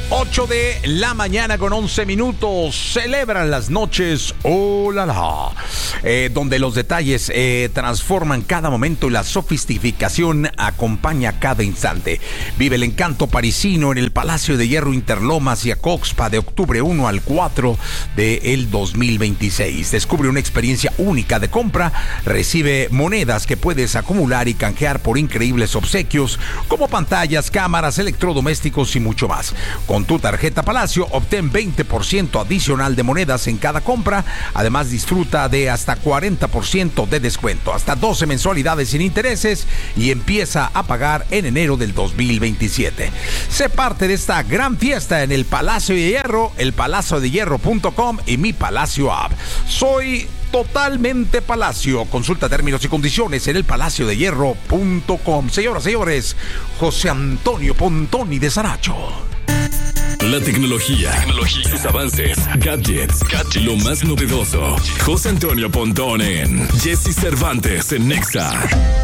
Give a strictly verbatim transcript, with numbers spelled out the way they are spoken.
ocho de la mañana con once minutos. Celebran las noches, oh la la, eh, donde los detalles eh, transforman cada momento y la sofisticación acompaña cada instante. Vive el encanto parisino en el Palacio de Hierro Interlomas y Acoxpa de octubre uno al cuatro del dos mil veintiséis. Descubre una experiencia única de compra. Recibe monedas que puedes acumular y canjear por increíbles obsequios como pantallas, cámaras, electrodomésticos y mucho más. Con tu tarjeta Palacio, obtén veinte por ciento adicional de monedas en cada compra. Además, disfruta de hasta cuarenta por ciento de descuento, hasta doce mensualidades sin intereses y empieza a pagar en enero del dos mil veintisiete. Sé parte de esta gran fiesta en el Palacio de Hierro, el palacio de hierro punto com y Mi Palacio App. Soy totalmente Palacio. Consulta términos y condiciones en el palacio de hierro punto com. Señoras y señores, José Antonio Pontoni de Saracho. La tecnología, tecnología, sus avances, gadgets, gadgets, lo más novedoso. José Antonio Pontón en Jesse Cervantes en Nexa.